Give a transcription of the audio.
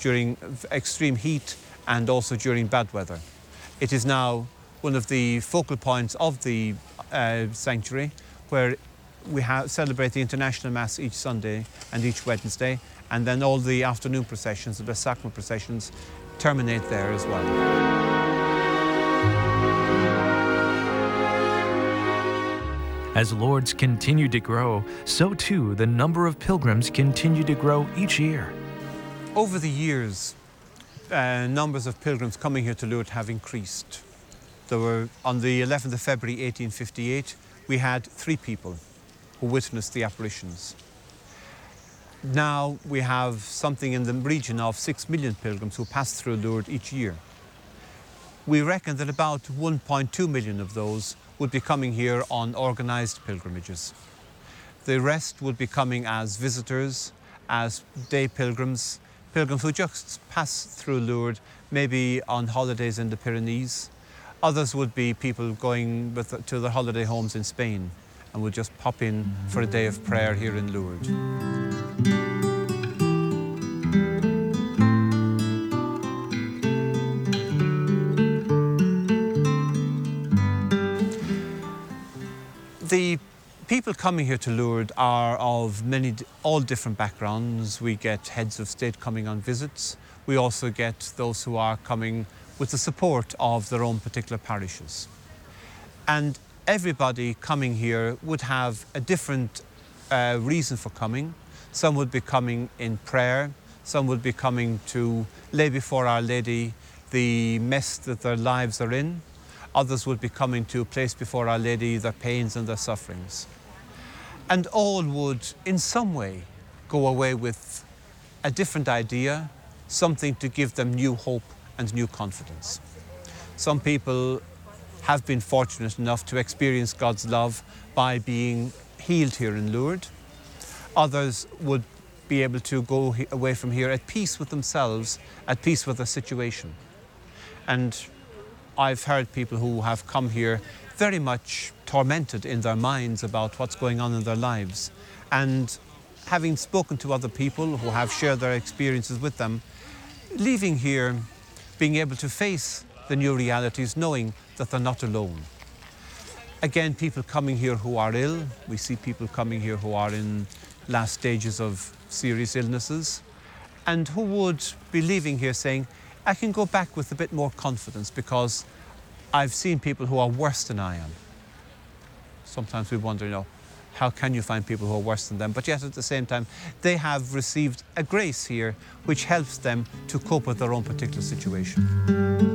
during extreme heat and also during bad weather. It is now one of the focal points of the sanctuary, where we celebrate the International Mass each Sunday and each Wednesday, and then all the afternoon processions, the Blessed Sacrament processions, terminate there as well. As Lourdes continued to grow, so too the number of pilgrims continued to grow each year. Over the years, numbers of pilgrims coming here to Lourdes have increased. There were, on the 11th of February 1858, we had 3 people who witnessed the apparitions. Now we have something in the region of 6 million pilgrims who pass through Lourdes each year. We reckon that about 1.2 million of those would be coming here on organised pilgrimages. The rest would be coming as visitors, as day pilgrims, pilgrims who just pass through Lourdes, maybe on holidays in the Pyrenees. Others would be people going to their holiday homes in Spain and would just pop in for a day of prayer here in Lourdes. The people coming here to Lourdes are of all different backgrounds. We get heads of state coming on visits. We also get those who are coming with the support of their own particular parishes. And everybody coming here would have a different reason for coming. Some would be coming in prayer. Some would be coming to lay before Our Lady the mess that their lives are in. Others would be coming to place before Our Lady their pains and their sufferings. And all would, in some way, go away with a different idea, something to give them new hope and new confidence. Some people have been fortunate enough to experience God's love by being healed here in Lourdes. Others would be able to go away from here at peace with themselves, at peace with their situation. And I've heard people who have come here very much tormented in their minds about what's going on in their lives. And having spoken to other people who have shared their experiences with them, leaving here being able to face the new realities, knowing that they're not alone. Again, people coming here who are ill. We see people coming here who are in last stages of serious illnesses and who would be leaving here saying, I can go back with a bit more confidence because I've seen people who are worse than I am. Sometimes we wonder, how can you find people who are worse than them? But yet at the same time, they have received a grace here which helps them to cope with their own particular situation.